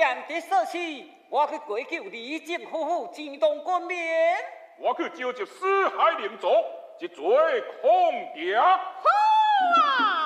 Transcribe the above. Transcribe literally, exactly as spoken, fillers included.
强敌所起，我去追究李靖夫妇惊动冠冕。 我去召集四海灵族，一罪空掉。 好啊！